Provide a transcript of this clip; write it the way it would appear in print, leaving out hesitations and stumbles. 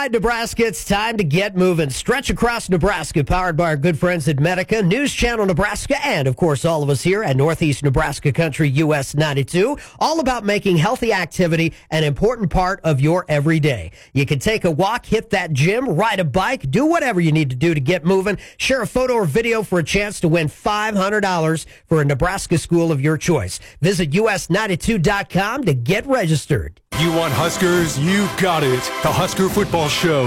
right, Nebraska, it's time to get moving. Stretch Across Nebraska, powered by our good friends at Medica, News Channel Nebraska, and, of course, all of us here at Northeast Nebraska Country US 92, all about making healthy activity an important part of your everyday. You can take a walk, hit that gym, ride a bike, do whatever you need to do to get moving. Share a photo or video for a chance to win $500 for a Nebraska school of your choice. Visit us92.com to get registered. You want Huskers? You got it. The Husker Football Show.